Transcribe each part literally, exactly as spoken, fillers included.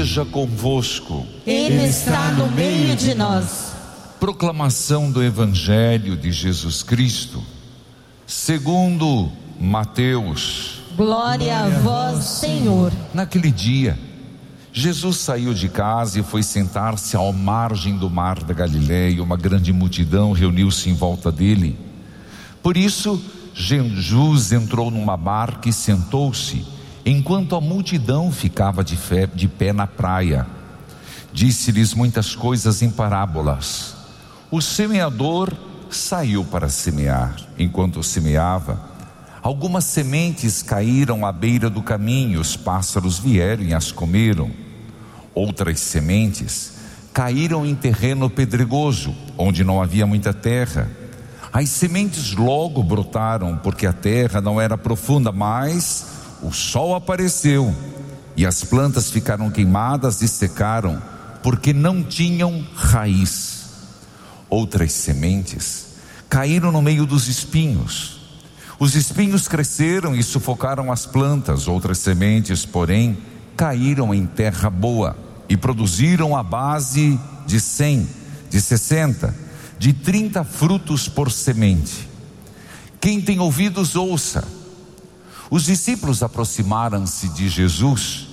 esteja convosco. Ele está no meio de nós. Proclamação do Evangelho de Jesus Cristo, segundo Mateus. Glória a vós, Senhor. Naquele dia, Jesus saiu de casa e foi sentar-se à margem do mar da Galileia. Uma grande multidão reuniu-se em volta dele. Por isso, Jesus entrou numa barca e sentou-se, enquanto a multidão ficava de, fé, de pé na praia. Disse-lhes muitas coisas em parábolas. O semeador saiu para semear. Enquanto semeava, algumas sementes caíram à beira do caminho, os pássaros vieram e as comeram. Outras sementes caíram em terreno pedregoso, onde não havia muita terra. As sementes logo brotaram, porque a terra não era profunda, mas o sol apareceu e as plantas ficaram queimadas e secaram, porque não tinham raiz. Outras sementes caíram no meio dos espinhos. Os espinhos cresceram e sufocaram as plantas. Outras sementes, porém, caíram em terra boa e produziram a base de cem, de sessenta, de trinta frutos por semente. Quem tem ouvidos, ouça. Os discípulos aproximaram-se de Jesus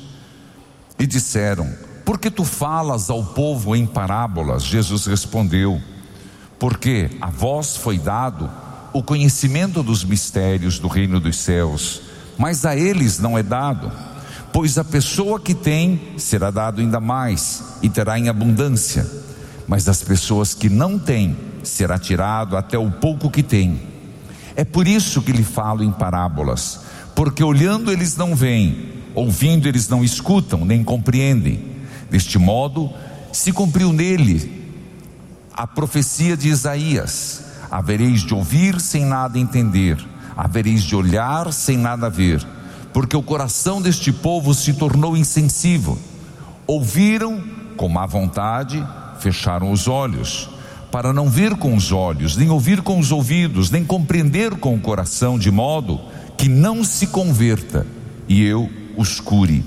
e disseram: por que tu falas ao povo em parábolas? Jesus respondeu: porque a vós foi dado o conhecimento dos mistérios do reino dos céus, mas a eles não é dado. Pois a pessoa que tem, será dado ainda mais, e terá em abundância. Mas as pessoas que não têm, será tirado até o pouco que têm. É por isso que lhe falo em parábolas, porque olhando eles não veem, ouvindo eles não escutam, nem compreendem. Deste modo, se cumpriu nele a profecia de Isaías: havereis de ouvir sem nada entender, havereis de olhar sem nada ver, porque o coração deste povo se tornou insensível. Ouviram com má vontade, fecharam os olhos, para não ver com os olhos, nem ouvir com os ouvidos, nem compreender com o coração, de modo que não se converta, e eu os cure.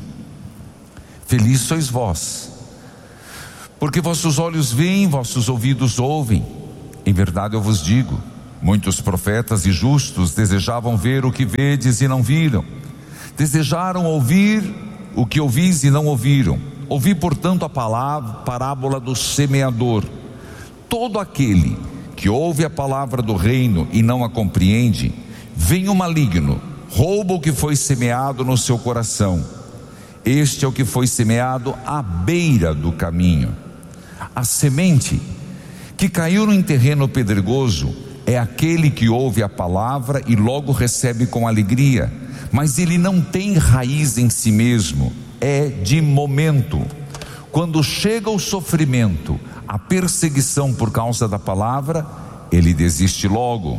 Feliz sois vós, porque vossos olhos veem, vossos ouvidos ouvem. Em verdade eu vos digo, muitos profetas e justos desejavam ver o que vedes e não viram, desejaram ouvir o que ouvis e não ouviram. Ouvi, portanto, a palavra, parábola do semeador. Todo aquele que ouve a palavra do reino e não a compreende, vem o maligno, rouba o que foi semeado no seu coração. Este é o que foi semeado à beira do caminho. A semente que caiu em terreno pedregoso é aquele que ouve a palavra e logo recebe com alegria, mas ele não tem raiz em si mesmo, é de momento. Quando chega o sofrimento, a perseguição por causa da palavra, ele desiste logo.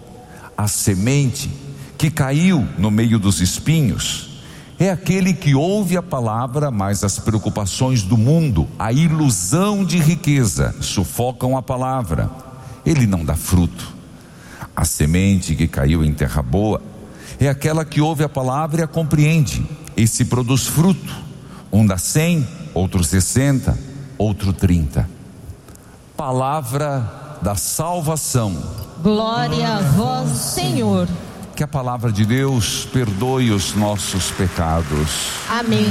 A semente que caiu no meio dos espinhos é aquele que ouve a palavra, mas as preocupações do mundo, a ilusão de riqueza, sufocam a palavra. Ele não dá fruto. A semente que caiu em terra boa é aquela que ouve a palavra e a compreende, e se produz fruto. Um dá cem, outro sessenta, outro trinta. Palavra da salvação. Glória a vós, Senhor. Que a palavra de Deus perdoe os nossos pecados. Amém.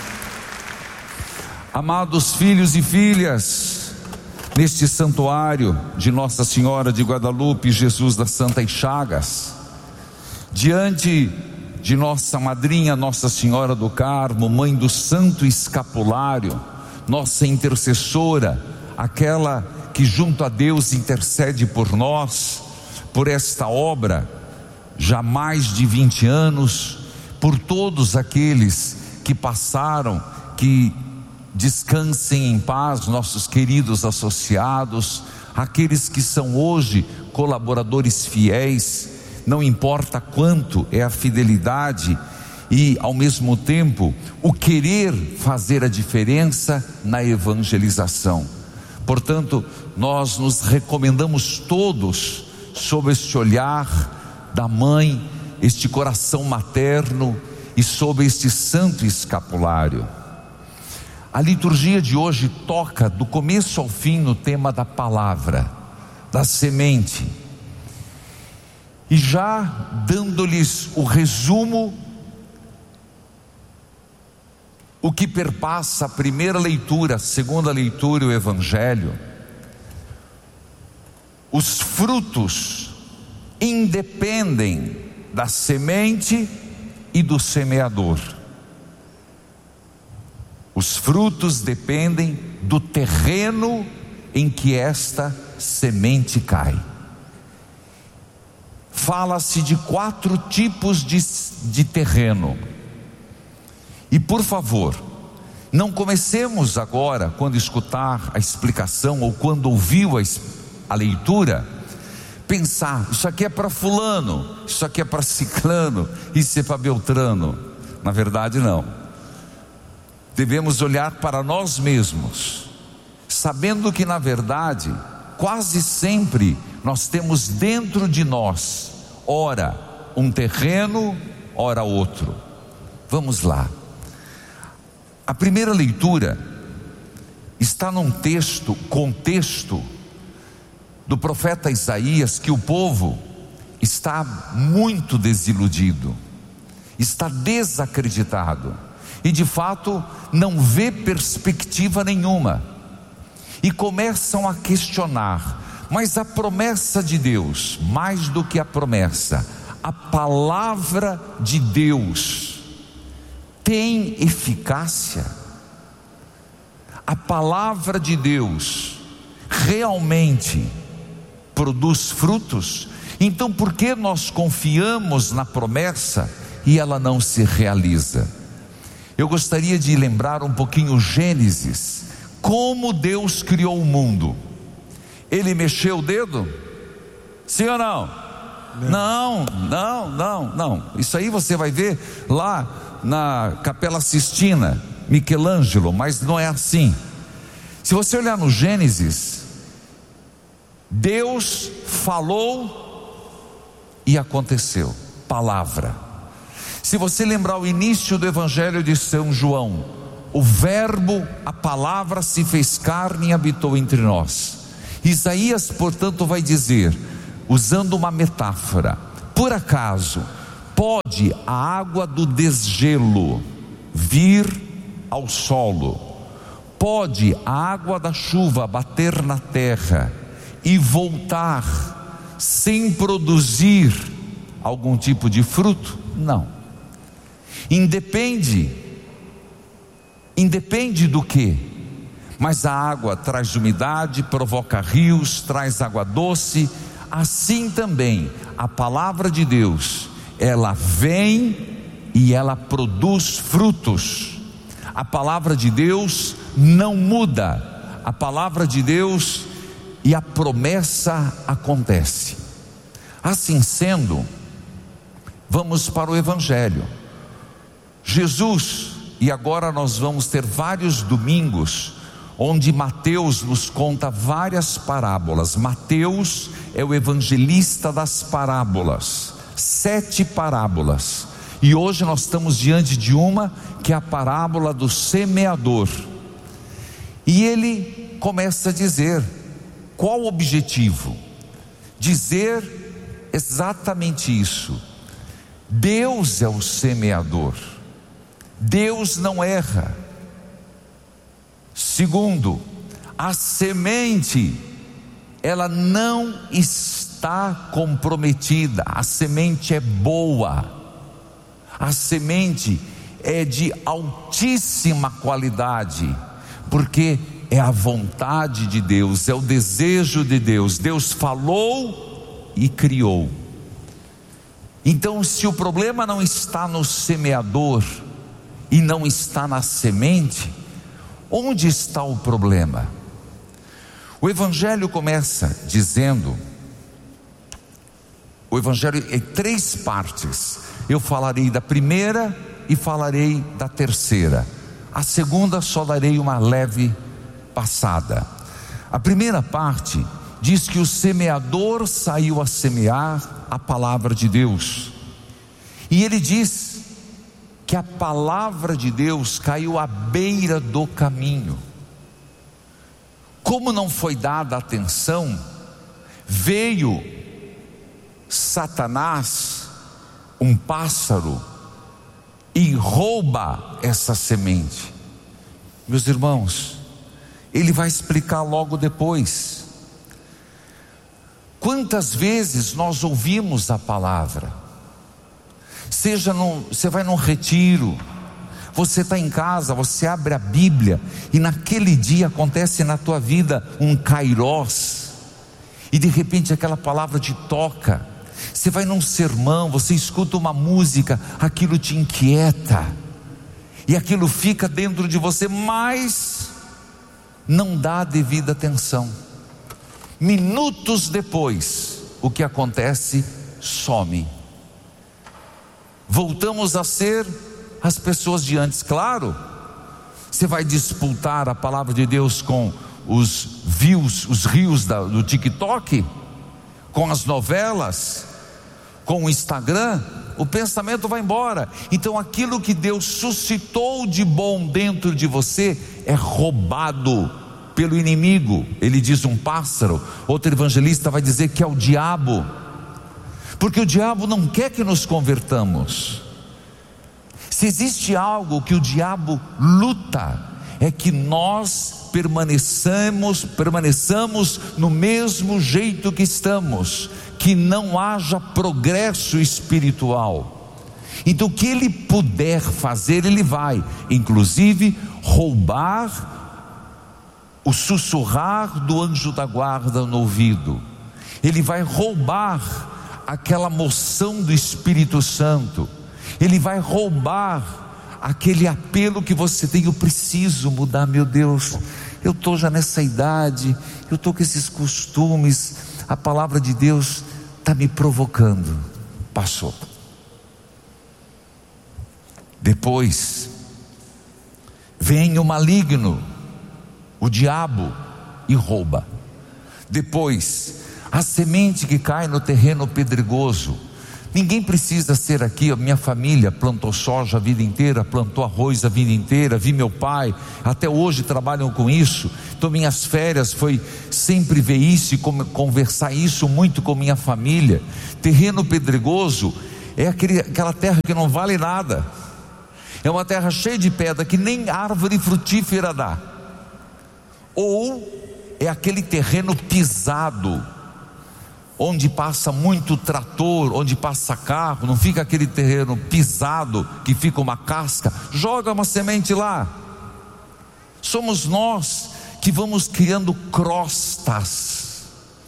Amados filhos e filhas, neste santuário de Nossa Senhora de Guadalupe, Jesus das Santas Chagas, diante de nossa madrinha Nossa Senhora do Carmo, mãe do Santo Escapulário, nossa intercessora, aquela que junto a Deus intercede por nós, por esta obra, já há mais de vinte anos, por todos aqueles que passaram, que descansem em paz, nossos queridos associados, aqueles que são hoje colaboradores fiéis. Não importa quanto é a fidelidade e ao mesmo tempo o querer fazer a diferença na evangelização. Portanto, nós nos recomendamos todos sob este olhar da mãe, este coração materno e sob este santo escapulário. a liturgia de hoje toca do começo ao fim no tema da palavra, da semente. E já dando-lhes o resumo, o que perpassa a primeira leitura, a segunda leitura e o Evangelho, os frutos independem da semente e do semeador. Os frutos dependem do terreno em que esta semente cai. Fala-se de quatro tipos de, de terreno. E por favor, não comecemos agora, quando escutar a explicação ou quando ouviu a, a leitura, pensar: isso aqui é para fulano, isso aqui é para ciclano, isso é para beltrano. Na verdade não. Devemos olhar para nós mesmos, sabendo que na verdade, quase sempre nós temos dentro de nós, ora um terreno, ora outro. Vamos lá. A primeira leitura está num texto, contexto do profeta Isaías, que o povo está muito desiludido, está desacreditado e de fato não vê perspectiva nenhuma, e começam a questionar: mas a promessa de Deus, mais do que a promessa, a palavra de Deus tem eficácia? A palavra de Deus realmente produz frutos? Então por que nós confiamos na promessa e ela não se realiza? Eu gostaria de lembrar um pouquinho Gênesis, como Deus criou o mundo. Ele mexeu o dedo? Sim ou não? Não, não, não, não. Isso aí você vai ver lá na Capela Sistina, Michelangelo, mas não é assim. Se você olhar no Gênesis, Deus falou e aconteceu. Palavra. Se você lembrar o início do Evangelho de São João, o verbo, a palavra se fez carne e habitou entre nós. Isaías, portanto, vai dizer, usando uma metáfora: por acaso pode a água do desgelo vir ao solo? Pode a água da chuva bater na terra e voltar sem produzir algum tipo de fruto? Não. Independe, independe do que? Mas a água traz umidade, provoca rios, traz água doce. Assim também a palavra de Deus, ela vem e ela produz frutos. A palavra de Deus não muda, a palavra de Deus e a promessa acontece. Assim sendo, vamos para o Evangelho. Jesus, e agora nós vamos ter vários domingos onde Mateus nos conta várias parábolas. Mateus é o evangelista das parábolas, sete parábolas, e hoje nós estamos diante de uma que é a parábola do semeador. E ele começa a dizer qual o objetivo? Dizer exatamente isso: Deus é o semeador, Deus não erra. Segundo, a semente, ela não está comprometida, a semente é boa, a semente é de altíssima qualidade, porque é a vontade de Deus, é o desejo de Deus. Deus falou e criou. Então, se o problema não está no semeador e não está na semente, onde está o problema? O Evangelho começa dizendo, o Evangelho é três partes. Eu falarei da primeira e falarei da terceira. A segunda só darei uma leve passada. A primeira parte diz que o semeador saiu a semear a palavra de Deus. E ele diz que a palavra de Deus caiu à beira do caminho. Como não foi dada atenção, veio Satanás, um pássaro, e rouba essa semente. Meus irmãos, ele vai explicar logo depois. Quantas vezes nós ouvimos a palavra? Seja num, você vai num retiro, você está em casa, você abre a Bíblia, e naquele dia acontece na tua vida um kairós, e de repente aquela palavra te toca. Você vai num sermão, você escuta uma música, aquilo te inquieta, e aquilo fica dentro de você, mas não dá a devida atenção. Minutos depois, o que acontece? Some. Voltamos a ser as pessoas de antes. Claro, você vai disputar a palavra de Deus com os views, os rios da, do TikTok, com as novelas, com o Instagram, o pensamento vai embora. Então aquilo que Deus suscitou de bom dentro de você é roubado pelo inimigo. Ele diz um pássaro, outro evangelista vai dizer que é o diabo, porque o diabo não quer que nos convertamos. Se existe algo que o diabo luta, é que nós permaneçamos, permaneçamos no mesmo jeito que estamos, que não haja progresso espiritual. Então o que ele puder fazer, ele vai, inclusive roubar o sussurrar do anjo da guarda no ouvido. Ele vai roubar aquela moção do Espírito Santo. Ele vai roubar aquele apelo que você tem: eu preciso mudar, meu Deus, eu estou já nessa idade, eu estou com esses costumes, a palavra de Deus está me provocando. Passou. Depois vem o maligno, o diabo, e rouba. Depois, a semente que cai no terreno pedregoso. Ninguém precisa ser aqui, a minha família plantou soja a vida inteira, plantou arroz a vida inteira, vi meu pai, até hoje trabalham com isso. Então minhas férias foi sempre ver isso e conversar isso muito com minha família. Terreno pedregoso é aquele, aquela terra que não vale nada, é uma terra cheia de pedra que nem árvore frutífera dá. Ou é aquele terreno pisado, onde passa muito trator, onde passa carro, não fica aquele terreno pisado, que fica uma casca. Joga uma semente lá. Somos nós que vamos criando crostas,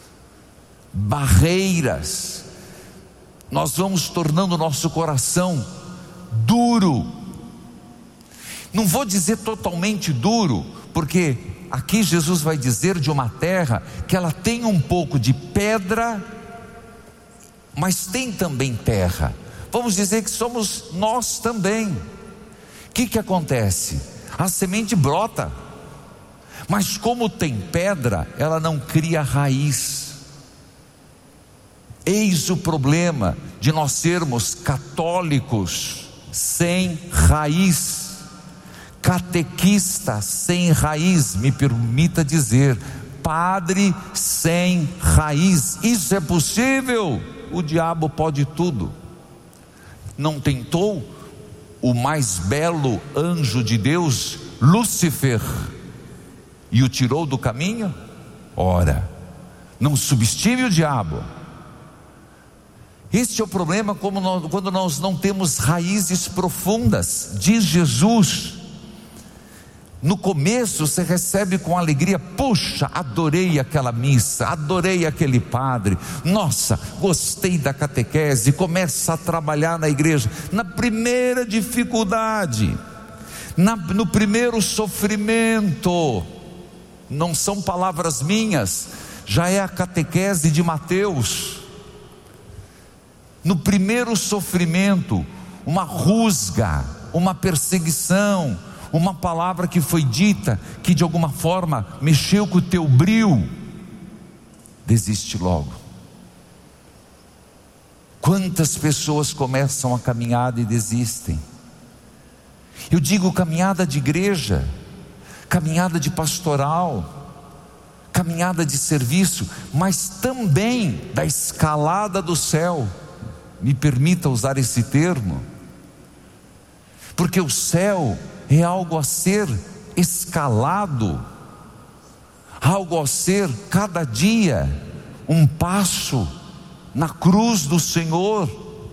barreiras, nós vamos tornando o nosso coração duro. Não vou dizer totalmente duro, porque aqui Jesus vai dizer de uma terra que ela tem um pouco de pedra, mas tem também terra. Vamos dizer que somos nós também. O que que acontece? A semente brota, mas como tem pedra, ela não cria raiz. Eis o problema de nós sermos católicos sem raiz, catequista sem raiz, me permita dizer, padre sem raiz. Isso é possível? O diabo pode tudo. Não tentou o mais belo anjo de Deus, Lúcifer, e o tirou do caminho? Ora, não subestime o diabo. Este é o problema como nós, quando nós não temos raízes profundas. Diz Jesus, no começo você recebe com alegria: puxa, adorei aquela missa, adorei aquele padre, nossa, gostei da catequese. Começa a trabalhar na igreja. Na primeira dificuldade, na, no primeiro sofrimento, não são palavras minhas, já é a catequese de Mateus. No primeiro sofrimento, uma rusga, uma perseguição, uma palavra que foi dita, que de alguma forma mexeu com o teu brio, desiste logo. Quantas pessoas começam a caminhada e desistem? Eu digo caminhada de igreja, caminhada de pastoral, caminhada de serviço, mas também da escalada do céu. Me permita usar esse termo, porque o céu é algo a ser escalado, algo a ser cada dia um passo na cruz do Senhor.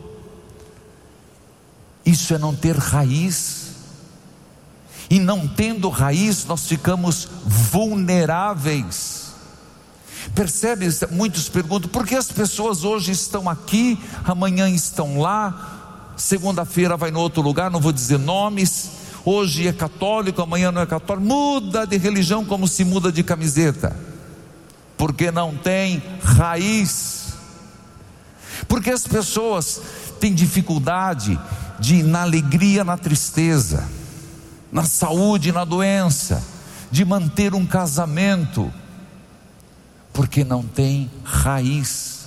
Isso é não ter raiz, e não tendo raiz nós ficamos vulneráveis. Percebe? Muitos perguntam: por que as pessoas hoje estão aqui, amanhã estão lá, segunda-feira vai no outro lugar, não vou dizer nomes, hoje é católico, amanhã não é católico, muda de religião como se muda de camiseta, porque não tem raiz. Porque as pessoas têm dificuldade de ir na alegria, na tristeza, na saúde, na doença, de manter um casamento, porque não tem raiz.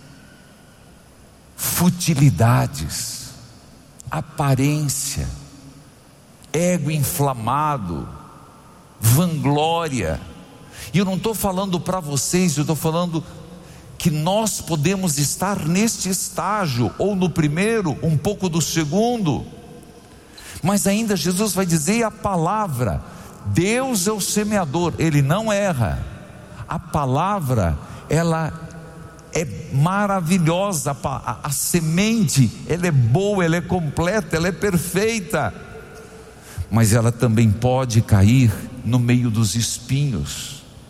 Futilidades, aparência, ego inflamado, vanglória. E eu não estou falando para vocês, eu estou falando que nós podemos estar neste estágio, ou no primeiro, um pouco do segundo. Mas ainda Jesus vai dizer a palavra: Deus é o semeador, Ele não erra. A palavra, ela é maravilhosa, a, a, a semente, ela é boa, ela é completa, ela é perfeita, mas ela também pode cair no meio dos espinhos.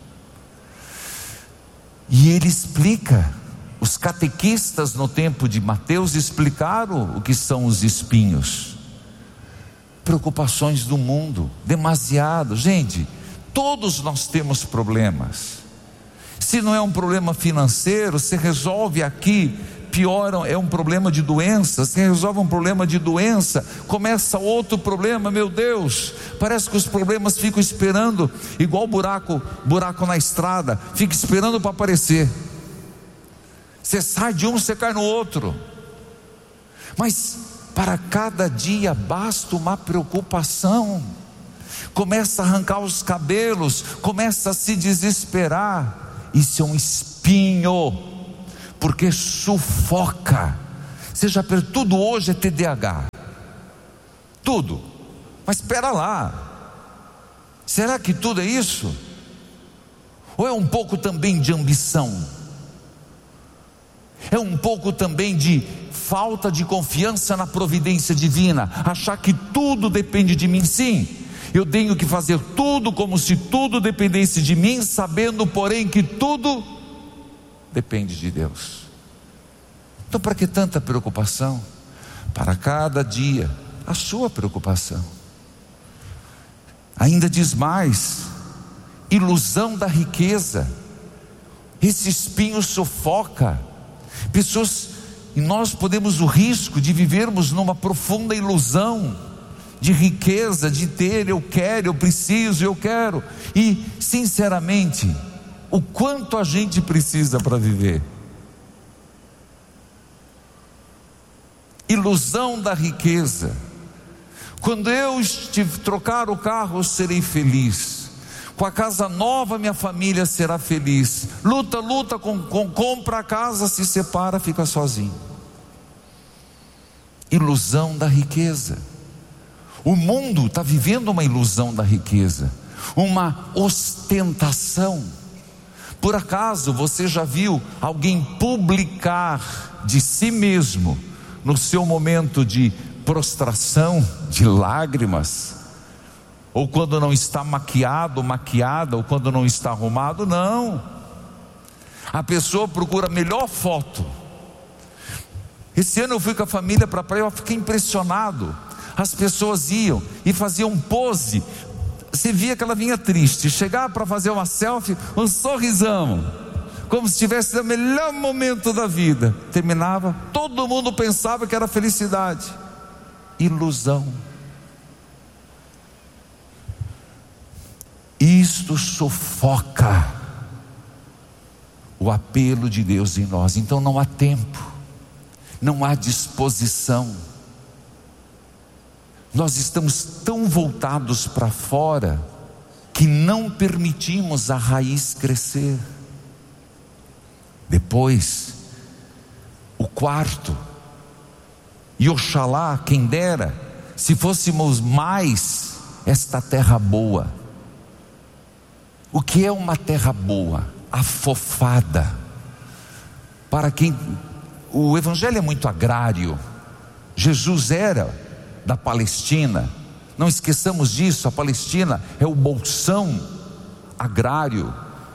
E ele explica, os catequistas no tempo de Mateus explicaram o que são os espinhos. Preocupações do mundo, demasiado. Gente, todos nós temos problemas. Se não é um problema financeiro, você resolve aqui, piora, é um problema de doença, você resolve um problema de doença, começa outro problema, meu Deus, parece que os problemas ficam esperando, igual buraco, buraco na estrada, fica esperando para aparecer. Você sai de um, você cai no outro. Mas para cada dia basta uma preocupação. Começa a arrancar os cabelos, começa a se desesperar. Isso é um espinho, porque sufoca. Seja per tudo hoje é T D A H, tudo. Mas espera lá, será que tudo é isso? Ou é um pouco também de ambição? É um pouco também de falta de confiança na providência divina, achar que tudo depende de mim? Sim, eu tenho que fazer tudo como se tudo dependesse de mim, sabendo porém que tudo depende de Deus. Então para que tanta preocupação? Para cada dia a sua preocupação. Ainda diz mais: ilusão da riqueza. Esse espinho sufoca pessoas, e nós podemos o risco de vivermos numa profunda ilusão de riqueza, de ter, eu quero, eu preciso, eu quero. E sinceramente, o quanto a gente precisa para viver? Ilusão da riqueza. Quando eu estiver, trocar o carro, eu serei feliz. Com a casa nova, minha família será feliz. Luta, luta, com, com, compra a casa, se separa, fica sozinho. Ilusão da riqueza. O mundo está vivendo uma ilusão da riqueza, uma ostentação. Por acaso você já viu alguém publicar de si mesmo, no seu momento de prostração, de lágrimas, ou quando não está maquiado, maquiada, ou quando não está arrumado? Não. A pessoa procura a melhor foto. Esse ano eu fui com a família para a praia, eu fiquei impressionado. As pessoas iam e faziam pose, você via que ela vinha triste, chegava para fazer uma selfie, um sorrisão, como se estivesse no melhor momento da vida. Terminava, todo mundo pensava que era felicidade. Ilusão. Isto sufoca o apelo de Deus em nós. Então não há tempo, não há disposição. nós estamos tão voltados para fora que não permitimos a raiz crescer. Depois, o quarto, e oxalá, quem dera, se fôssemos mais esta terra boa. O que é uma terra boa? Afofada. Para quem, o evangelho é muito agrário. Jesus era da Palestina, não esqueçamos disso. A Palestina é o bolsão agrário,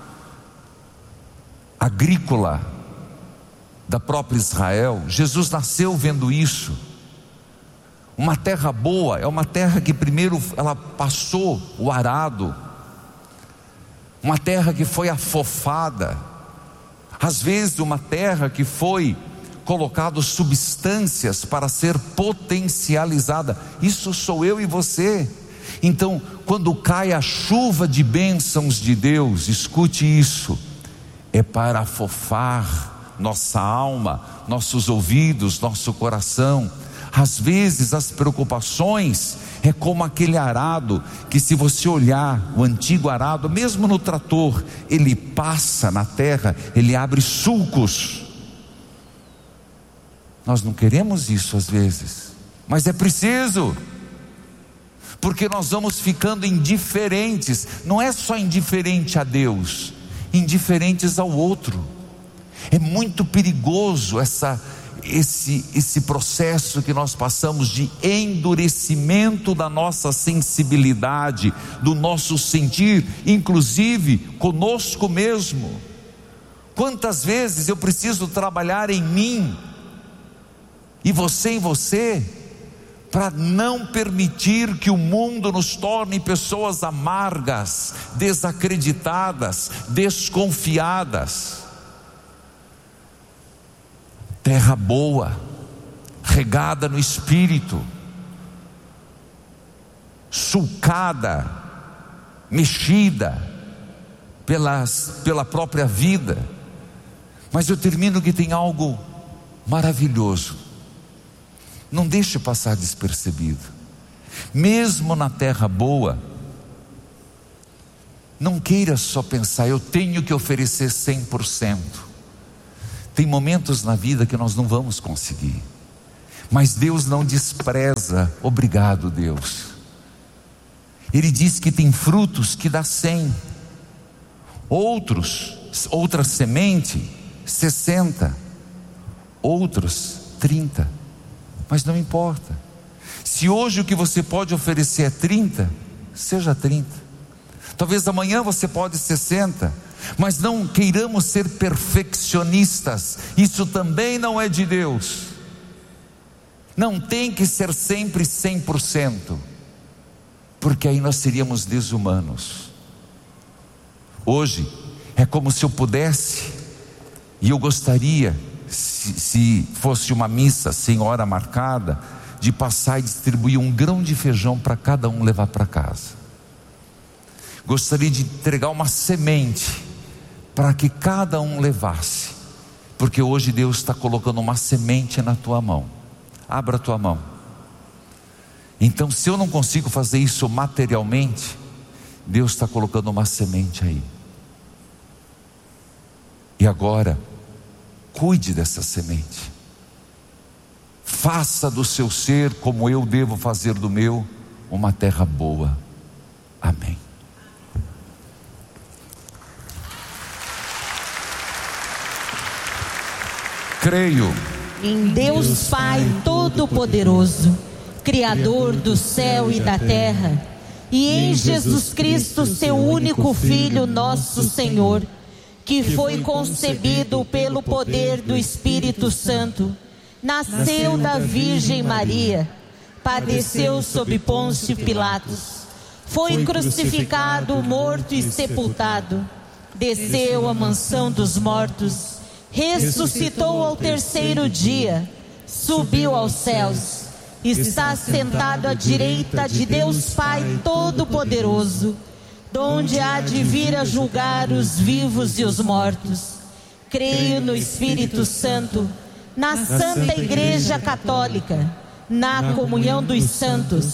agrícola da própria Israel. Jesus nasceu vendo isso. Uma terra boa é uma terra que primeiro ela passou o arado, uma terra que foi afofada, às vezes uma terra que foi colocado substâncias para ser potencializada. Isso sou eu e você. Então, quando cai a chuva de bênçãos de Deus, escute isso, é para afofar nossa alma, nossos ouvidos, nosso coração. Às vezes as preocupações é como aquele arado que, se você olhar o antigo arado, mesmo no trator, ele passa na terra, ele abre sulcos. Nós não queremos isso às vezes, mas é preciso, porque nós vamos ficando indiferentes. Não é só indiferente a Deus, indiferentes ao outro. É muito perigoso essa Esse, esse processo que nós passamos de endurecimento da nossa sensibilidade, do nosso sentir, inclusive conosco mesmo. Quantas vezes eu preciso trabalhar em mim, e você em você, para não permitir que o mundo nos torne pessoas amargas, desacreditadas, desconfiadas. Terra boa, regada no Espírito, sulcada, mexida pelas, pela própria vida. Mas eu termino que tem algo maravilhoso. Não deixe passar despercebido. Mesmo na terra boa, não queira só pensar, eu tenho que oferecer cem por cento. Tem momentos na vida que nós não vamos conseguir, mas Deus não despreza. Obrigado, Deus. Ele diz que tem frutos que dá cem, outros, outra semente, sessenta, outros, trinta. Mas não importa. Se hoje o que você pode oferecer é trinta, seja trinta. Talvez amanhã você pode sessenta. Mas não queiramos ser perfeccionistas. Isso também não é de Deus. Não tem que ser sempre cem por cento, porque aí nós seríamos desumanos. Hoje é como se eu pudesse, e eu gostaria, se, se fosse uma missa sem hora marcada, de passar e distribuir um grão de feijão para cada um levar para casa. Gostaria de entregar uma semente para que cada um levasse, porque hoje Deus está colocando uma semente na tua mão. Abra a tua mão. Então, se eu não consigo fazer isso materialmente, Deus está colocando uma semente aí. E agora, cuide dessa semente. Faça do seu ser, como eu devo fazer do meu, uma terra boa. Amém. Creio em Deus Pai Todo-Poderoso, Criador do céu e da terra, e em Jesus Cristo, seu único Filho, nosso Senhor, que foi concebido pelo poder do Espírito Santo, nasceu da Virgem Maria, padeceu sob Pôncio Pilatos, foi crucificado, morto e sepultado, desceu à mansão dos mortos, ressuscitou ao terceiro dia, subiu aos céus, está sentado à direita de Deus Pai Todo-Poderoso, donde há de vir a julgar os vivos e os mortos. Creio no Espírito Santo, na Santa Igreja Católica, na comunhão dos santos,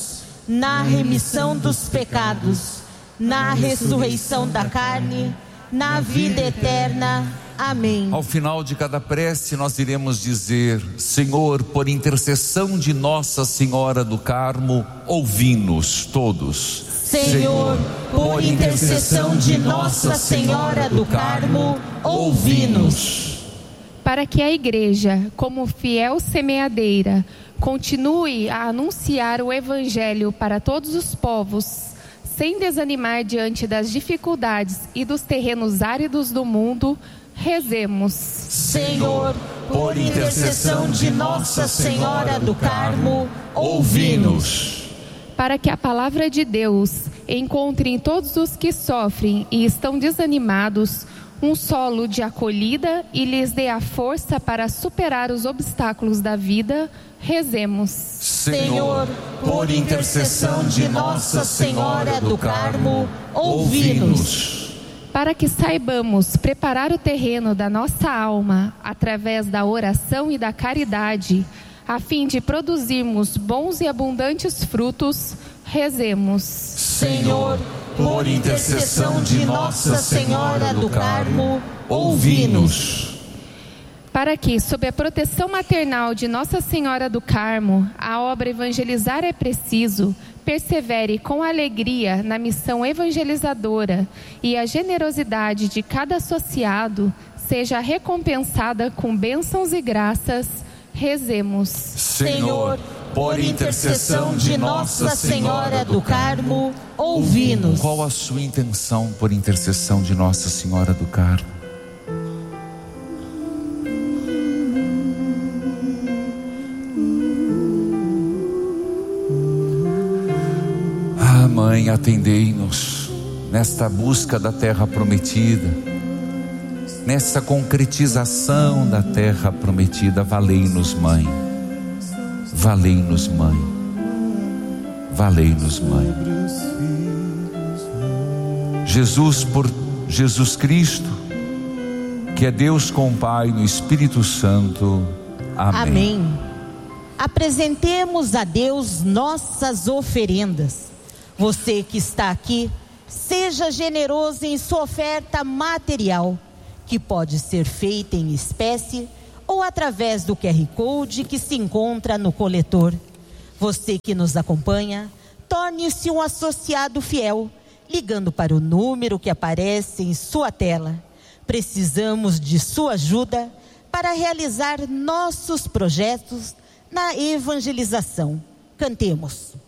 na remissão dos pecados, na ressurreição da carne, na vida eterna. Amém. Ao final de cada prece nós iremos dizer: Senhor, por intercessão de Nossa Senhora do Carmo, ouvi-nos todos. Senhor, por intercessão de Nossa Senhora do Carmo, ouvi-nos. Para que a Igreja, como fiel semeadeira, continue a anunciar o Evangelho para todos os povos, sem desanimar diante das dificuldades e dos terrenos áridos do mundo, rezemos. Senhor, por intercessão de Nossa Senhora do Carmo, ouvi-nos. Para que a palavra de Deus encontre em todos os que sofrem e estão desanimados um solo de acolhida e lhes dê a força para superar os obstáculos da vida, rezemos. Senhor, por intercessão de Nossa Senhora do Carmo, ouvi-nos. Para que saibamos preparar o terreno da nossa alma através da oração e da caridade, a fim de produzirmos bons e abundantes frutos, rezemos. Senhor, por intercessão de Nossa Senhora do Carmo, ouvi-nos. Para que, sob a proteção maternal de Nossa Senhora do Carmo, a obra Evangelizar é Preciso persevere com alegria na missão evangelizadora e a generosidade de cada associado seja recompensada com bênçãos e graças, rezemos. Senhor, por intercessão de Nossa Senhora do Carmo, ouvi-nos. Qual a sua intenção por intercessão de Nossa Senhora do Carmo? Ah, Mãe, atendei-nos nesta busca da terra prometida, nessa concretização da terra prometida. Valei-nos, Mãe. Valei-nos, Mãe. Valei-nos, Mãe. Jesus, por Jesus Cristo, que é Deus com o Pai no Espírito Santo. Amém. Amém. Apresentemos a Deus nossas oferendas. Você que está aqui, seja generoso em sua oferta material, que pode ser feita em espécie ou através do Q R Code que se encontra no coletor. Você que nos acompanha, torne-se um associado fiel, ligando para o número que aparece em sua tela. Precisamos de sua ajuda para realizar nossos projetos na evangelização. Cantemos.